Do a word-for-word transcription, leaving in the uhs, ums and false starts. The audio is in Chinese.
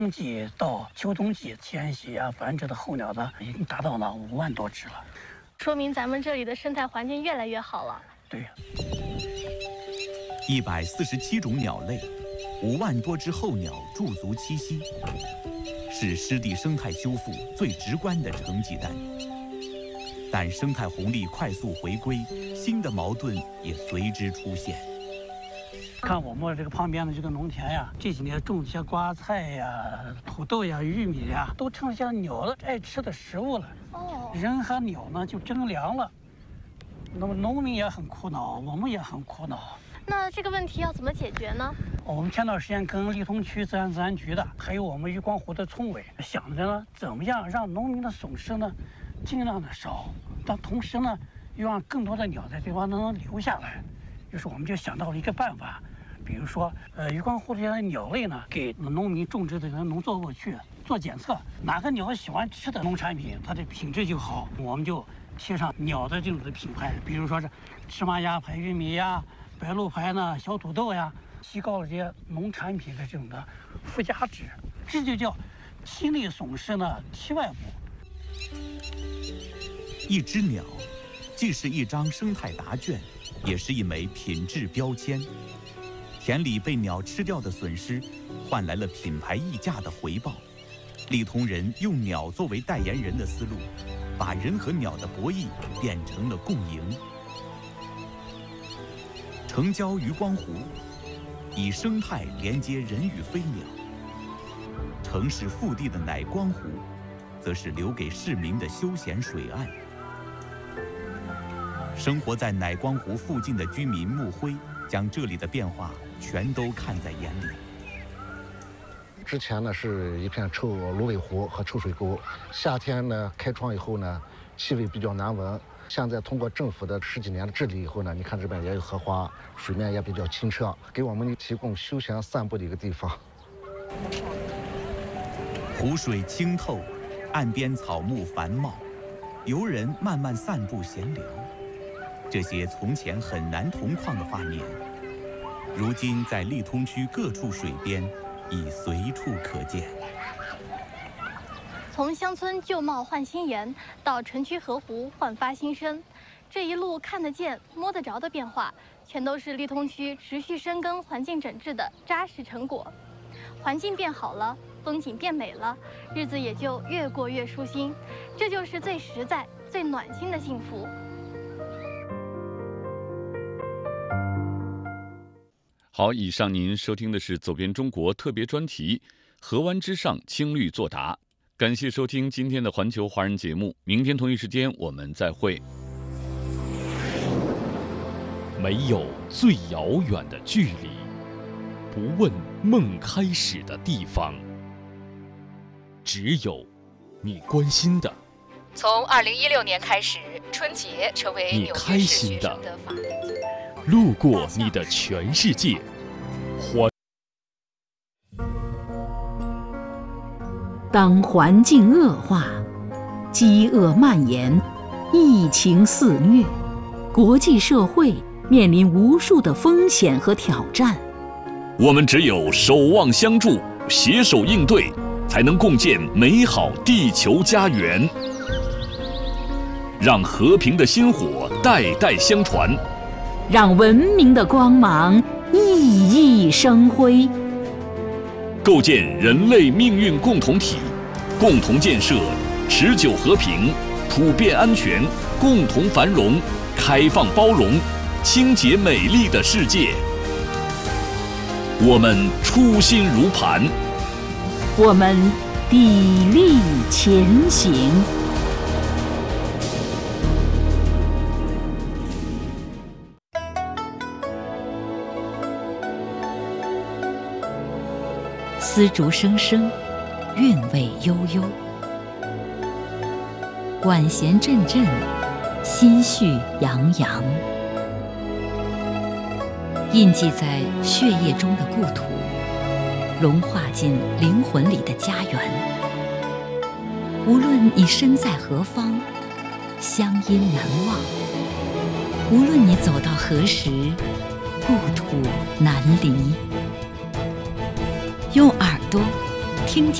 冬季到秋冬季迁徙啊、繁殖的候鸟的已经达到了五万多只了， 说明咱们这里的生态环境越来越好了。 对， 一百四十七种鸟类，五万多只候鸟驻足栖息，是湿地生态修复最直观的成绩单。但生态红利快速回归，新的矛盾也随之出现。 看我们这个旁边的这个农田呀，这几年种这些瓜菜呀、土豆呀、玉米呀，都成了像鸟的爱吃的食物了。 哦， 人和鸟呢就争粮了。那么农民也很苦恼，我们也很苦恼。 那这个问题要怎么解决呢？ 我们前段时间跟丽通区自然自然局的，还有我们余光湖的村委，想着呢，怎么样让农民的损失呢尽量的少，但同时呢，又让更多的鸟在这地方能留下来。于是我们就想到了一个办法。比如说，呃，余光湖这些鸟类呢，给农民种植的人农作物去做检测，哪个鸟喜欢吃的农产品，它的品质就好，我们就贴上鸟的这种的品牌，比如说是芝麻呀、白玉米呀、白鹿牌呢、小土豆呀，提高了这些农产品的这种的附加值，这就叫心力损失呢题外补。 一只鸟，既是一张生态答卷，也是一枚品质标签。田里被鸟吃掉的损失，换来了品牌溢价的回报。丽通人用鸟作为代言人的思路，把人和鸟的博弈变成了共赢。城郊余光湖，以生态连接人与飞鸟；城市腹地的乃光湖，则是留给市民的休闲水岸。生活在乃光湖附近的居民穆辉，将这里的变化全都看在眼里。 之前呢是一片臭芦苇湖和臭水沟，夏天呢开窗以后呢，气味比较难闻。现在通过政府的十几年的治理以后呢，你看这边也有荷花，水面也比较清澈，给我们提供休闲散步的一个地方。 湖水清透，岸边草木繁茂，游人慢慢散步闲聊。这些从前很难同框的画面，如今在丽通区各处水边已随处可见。 从乡村旧貌换新颜，到城区河湖焕发新生，这一路看得见、摸得着的变化，全都是丽通区持续深耕环境整治的扎实成果。环境变好了，风景变美了，日子也就越过越舒心。这就是最实在、最暖心的幸福。 好，以上您收听的是走遍中国特别专题《河湾之上青绿作答》，感谢收听今天的环球华人节目，明天同一时间我们再会。 没有最遥远的距离，不问梦开始的地方，只有你关心的。 从二零一六年开始，春节成为你纽约市开心的学生的法定节日。 路过你的全世界，环。 当环境恶化，饥饿蔓延，疫情肆虐，国际社会面临无数的风险和挑战。 我们只有守望相助，携手应对，才能共建美好地球家园。让和平的薪火代代相传， 让文明的光芒熠熠生辉， 构建人类命运共同体，共同建设持久和平、普遍安全、共同繁荣、开放包容、清洁美丽的世界。我们初心如磐， 我们砥砺前行。丝竹声声，韵味悠悠，管弦阵阵，心绪洋洋。印记在血液中的故土，融化进灵魂里的家园。无论你身在何方，乡音难忘；无论你走到何时，故土难离。用耳朵听见。